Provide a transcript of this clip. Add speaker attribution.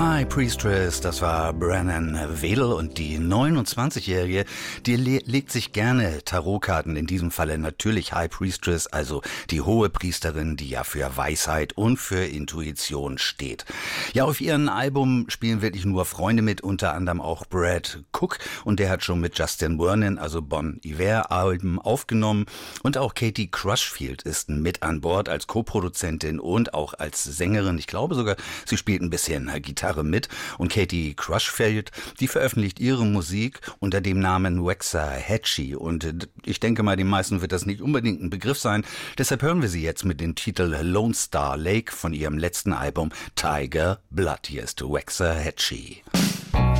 Speaker 1: High Priestess, das war Brennan Wedel und die 29-Jährige, die legt sich gerne Tarotkarten, in diesem Falle natürlich High Priestess, also die hohe Priesterin, die ja für Weisheit und für Intuition steht. Ja, auf ihrem Album spielen wirklich nur Freunde mit, unter anderem auch Brad Cook, und der hat schon mit Justin Vernon, also Bon Iver, Alben aufgenommen, und auch Katie Crushfield ist mit an Bord als Co-Produzentin und auch als Sängerin. Ich glaube sogar, sie spielt ein bisschen Gitarre mit, und Katie Crushfield, die veröffentlicht ihre Musik unter dem Namen Waxahachie, und ich denke mal, den meisten wird das nicht unbedingt ein Begriff sein, deshalb hören wir sie jetzt mit dem Titel Lone Star Lake von ihrem letzten Album Tiger Blood. Hier ist Waxahachie.